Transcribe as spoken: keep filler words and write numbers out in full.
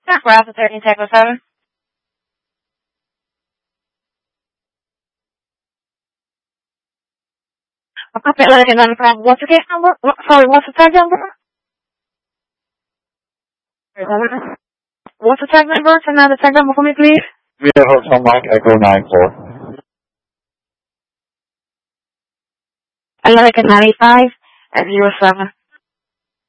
Bravo thirteen Tango seven. Copy Atlantic ninety-five. What's the case number? What, sorry, what's the tag number? What's the tag number? Send out the tag number for me, please. Vehicle from Mike Echo nine four. Atlantic ninety-five at zero seven.